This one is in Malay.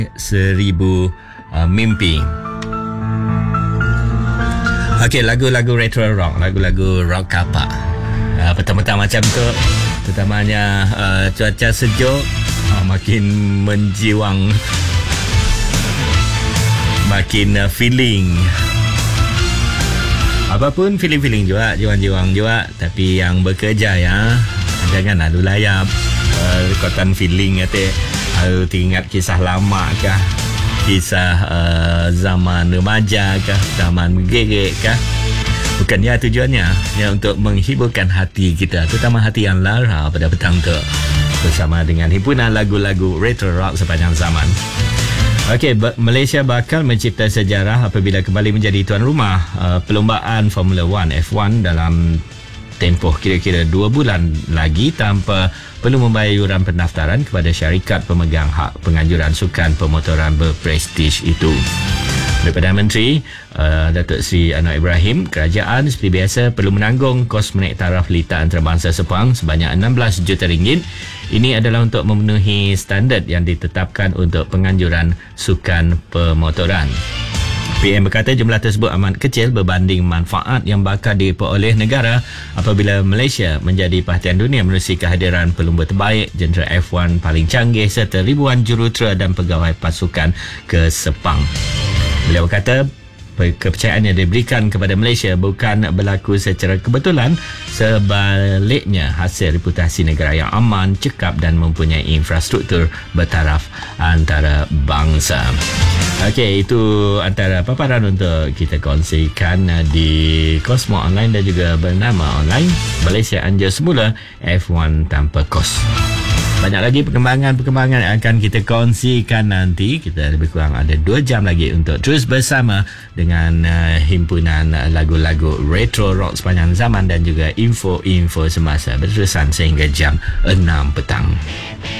1000 mimpi. Okey, lagu-lagu retro rock, lagu-lagu rock kapak. Petang-petang macam tu, terutamanya cuaca sejuk, makin menjiwang, makin feeling. Apapun feeling-feeling juga, jiwang-jiwang juga. Tapi yang bekerja ya, jangan lalu layap. Kotan feeling kata, teringat kisah lama kah? Kisah zaman remaja kah? Zaman gerik kah? Bukan ya tujuannya, ya untuk menghiburkan hati kita, terutama hati yang lara pada petang tu. Bersama dengan himpunan lagu-lagu retro rock sepanjang zaman. Okey, Malaysia bakal mencipta sejarah apabila kembali menjadi tuan rumah perlombaan Formula 1 F1 dalam tempoh kira-kira 2 bulan lagi tanpa perlu membayar yuran pendaftaran kepada syarikat pemegang hak penganjuran sukan pemotoran berprestij itu. Daripada Menteri Datuk Seri Anwar Ibrahim, kerajaan seperti biasa perlu menanggung kos menaik taraf litar antarabangsa Sepang sebanyak 16 juta ringgit. Ini adalah untuk memenuhi standard yang ditetapkan untuk penganjuran sukan pemotoran. PM berkata jumlah tersebut amat kecil berbanding manfaat yang bakal diperoleh negara apabila Malaysia menjadi perhatian dunia menerusi kehadiran pelumba terbaik, jentera F1 paling canggih serta ribuan jurutera dan pegawai pasukan ke Sepang. Beliau berkata kepercayaan yang diberikan kepada Malaysia bukan berlaku secara kebetulan, sebaliknya hasil reputasi negara yang aman, cekap dan mempunyai infrastruktur bertaraf antarabangsa. Okey, itu antara paparan untuk kita kongsikan di Kosmo Online dan juga bernama online Malaysia anjur semula F1 tanpa kos. Banyak lagi perkembangan yang akan kita kongsikan nanti. Kita lebih kurang ada 2 jam lagi untuk terus bersama dengan himpunan lagu-lagu retro rock sepanjang zaman dan juga info-info semasa berterusan sehingga jam 6 petang.